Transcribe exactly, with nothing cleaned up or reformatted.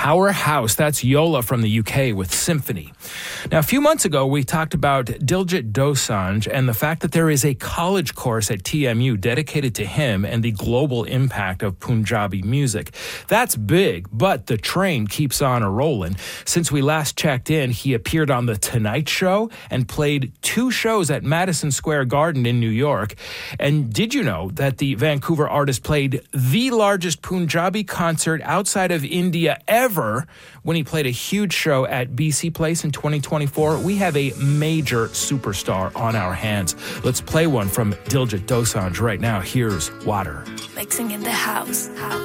powerhouse. That's Yola from the U K with Symphony. Now, a few months ago, we talked about Diljit Dosanjh and the fact that there is a college course at T M U dedicated to him and the global impact of Punjabi music. That's big, but the train keeps on a-rolling. Since we last checked in, he appeared on The Tonight Show and played two shows at Madison Square Garden in New York. And did you know that the Vancouver artist played the largest Punjabi concert outside of India ever when he played a huge show at B C Place in twenty twenty-four? We have a major superstar on our hands. Let's play one from Diljit Dosanjh right now. Here's Water. Mixing in the house. house.